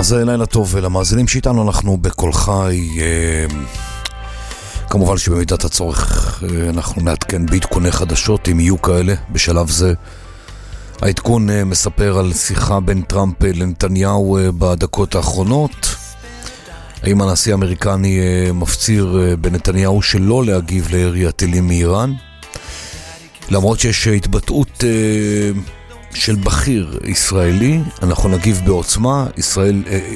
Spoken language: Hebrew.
אז לילה טוב למאזינים שאיתנו, אנחנו בכל חי. כמובן שבמידת הצורך אנחנו נעדכן בעדכוני חדשות אם יהיו כאלה. בשלב זה העדכון מספר על שיחה בין טראמפ לנתניהו בדקות האחרונות. האם הנשיא האמריקני מפציר בנתניהו שלא להגיב לירי הטילים מאיראן, למרות שיש התבטאות של בכיר ישראלי, אנחנו נגיב בעוצמה.